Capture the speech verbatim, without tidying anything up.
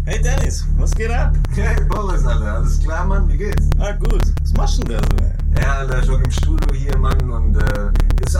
Hey Dennis, was geht ab? Hey Boris, Alter, alles klar, Mann, wie geht's? Ah gut, was machst du denn da so? Ja, Alter, schon im Studio hier, Mann, und äh, ist